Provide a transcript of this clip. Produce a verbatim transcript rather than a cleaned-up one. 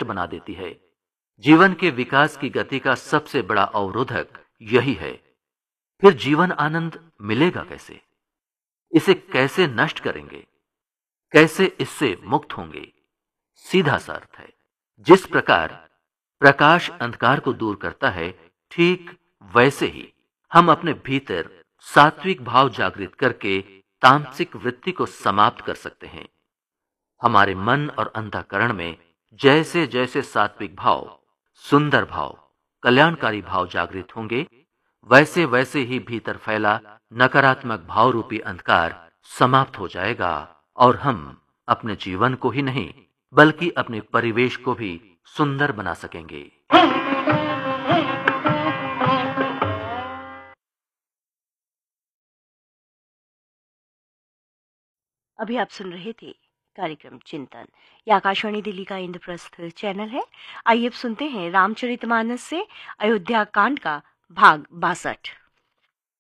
बना देती है। जीवन के विकास की गति का सबसे बड़ा अवरोधक यही है। फिर जीवन आनंद मिलेगा कैसे? इसे कैसे नष्ट करेंगे? कैसे इससे मुक्त होंगे? सीधा सा अर्थ है, जिस प्रकार प्रकाश अंधकार को दूर करता है, ठीक वैसे ही हम अपने भीतर सात्विक भाव जागृत करके तामसिक वृत्ति को समाप्त कर सकते हैं। हमारे मन और अंतःकरण में जैसे जैसे सात्विक भाव, सुंदर भाव, कल्याणकारी भाव जागृत होंगे, वैसे वैसे ही भीतर फैला नकारात्मक भाव रूपी अंधकार समाप्त हो जाएगा और हम अपने जीवन को ही नहीं बल्कि अपने परिवेश को भी सुंदर बना सकेंगे। अभी आप सुन रहे थे कार्यक्रम चिंतन। ये आकाशवाणी दिल्ली का इंद्रप्रस्थ चैनल है। आइए अब सुनते हैं रामचरितमानस से अयोध्या कांड का भाग बासठ।